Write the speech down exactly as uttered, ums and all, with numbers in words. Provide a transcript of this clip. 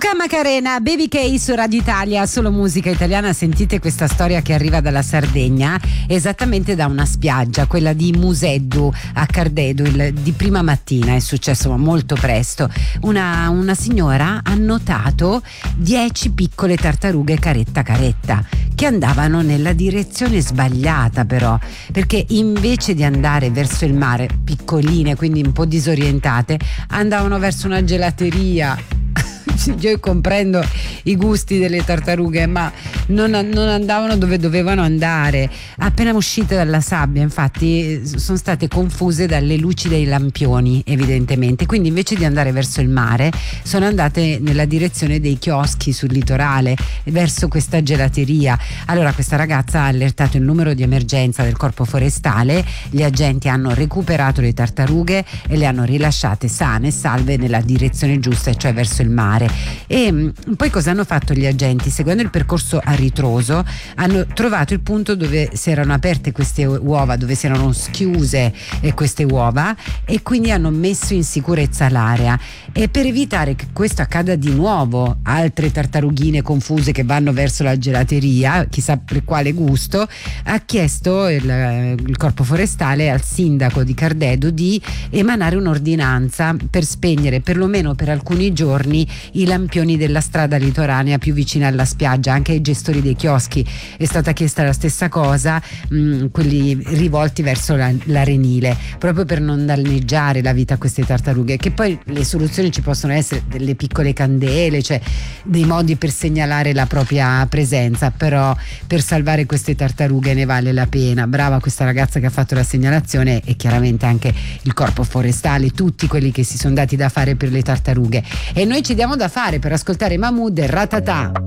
Luca Macarena, Baby K su Radio Italia, solo musica italiana. Sentite questa storia che arriva dalla Sardegna, esattamente da una spiaggia, quella di Museddu a Cardedo. Il, di prima mattina è successo, ma molto presto. Una, una signora ha notato dieci piccole tartarughe caretta caretta che andavano nella direzione sbagliata, però, perché invece di andare verso il mare, piccoline, quindi un po' disorientate, andavano verso una gelateria. Io comprendo i gusti delle tartarughe, ma non, non andavano dove dovevano andare. Appena uscite dalla sabbia, infatti, sono state confuse dalle luci dei lampioni, evidentemente. Quindi invece di andare verso il mare, sono andate nella direzione dei chioschi sul litorale, verso questa gelateria. Allora questa ragazza ha allertato il numero di emergenza del corpo forestale. Gli agenti hanno recuperato le tartarughe e le hanno rilasciate sane e salve nella direzione giusta, cioè verso il mare. E mh, poi cosa hanno fatto gli agenti? Seguendo il percorso a ritroso, hanno trovato il punto dove si erano aperte queste uova, dove si erano schiuse eh, queste uova, e quindi hanno messo in sicurezza l'area. E per evitare che questo accada di nuovo, altre tartarughine confuse che vanno verso la gelateria, chissà per quale gusto, ha chiesto il, il corpo forestale al sindaco di Cardedo di emanare un'ordinanza per spegnere perlomeno per alcuni giorni i lampioni della strada litoranea più vicina alla spiaggia. Anche ai gestori dei chioschi è stata chiesta la stessa cosa, mh, quelli rivolti verso la, l'arenile, proprio per non danneggiare la vita a queste tartarughe. Che poi le soluzioni ci possono essere delle piccole candele, cioè dei modi per segnalare la propria presenza, però per salvare queste tartarughe ne vale la pena. Brava questa ragazza che ha fatto la segnalazione, e chiaramente anche il corpo forestale, tutti quelli che si sono dati da fare per le tartarughe. E noi ci diamo da fare per ascoltare Mahmood e Ratata.